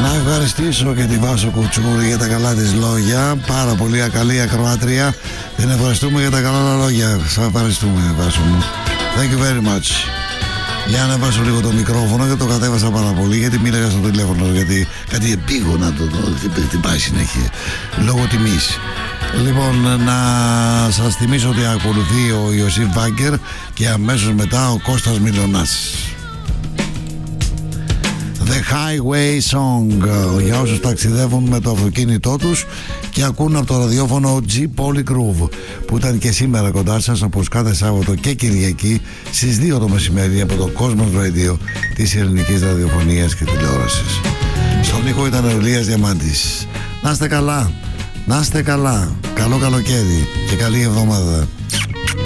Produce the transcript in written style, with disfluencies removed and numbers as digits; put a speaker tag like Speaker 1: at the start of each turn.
Speaker 1: Να ευχαριστήσω και τη Βάσο Κουτσούρη για τα καλά της λόγια. Πάρα πολύ καλή ακροάτρια. Την ευχαριστούμε για τα καλά λόγια. Σας ευχαριστούμε, Βάσο μου. Thank you very much. Για να βάσω λίγο το μικρόφωνο και το κατέβασα πάρα πολύ γιατί μίλαγα στο τηλέφωνο. Γιατί κάτι επίγωνα τι πάει συνέχεια λόγω τιμής. Λοιπόν, να σας θυμίσω ότι ακολουθεί ο Ιωσήφ Βάγκερ και αμέσως μετά ο Κώστας Μιλωνάς. The Highway Song για όσους ταξιδεύουν με το αυτοκίνητό τους και ακούν από το ραδιόφωνο G Poly Groove που ήταν και σήμερα κοντά σας όπως κάθε Σάββατο και Κυριακή στις 2 το μεσημέρι από το Cosmos Radio της Ελληνικής Ραδιοφωνίας και Τηλεόρασης. Στον ήχο ήταν ο Ηλίας Διαμάντης. Να είστε καλά, να είστε καλά, καλό καλοκαίρι και καλή εβδομάδα.